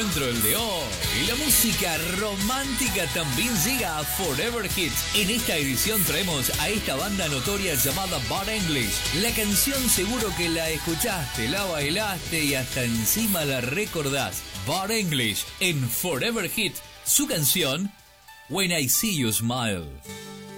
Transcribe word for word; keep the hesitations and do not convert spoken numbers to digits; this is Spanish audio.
encuentro el de hoy. Y la música romántica también llega a Forever Hits. En esta edición traemos a esta banda notoria llamada Bad English. La canción seguro que la escuchaste, la bailaste y hasta encima la recordás. Bad English en Forever Hits. Su canción, When I See You Smile.